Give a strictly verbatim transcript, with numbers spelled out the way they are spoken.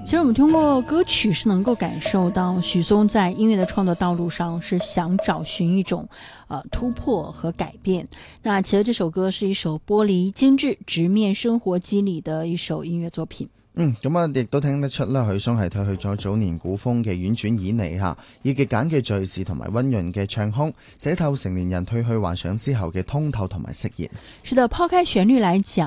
其实我们通过歌曲是能够感受到许嵩在音乐的创作道路上是想找寻一種呃突破和改變。那其實這首歌是一首玻璃精緻直面生活機理的一首音樂作品。 嗯，咁啊，亦都聽得出啦，許嵩係褪去咗早年古風嘅婉轉演繹嚇，以極簡嘅敘事同埋溫潤嘅唱腔，寫透成年人褪去幻想之後嘅通透同埋釋然。 是的，拋開旋律來講。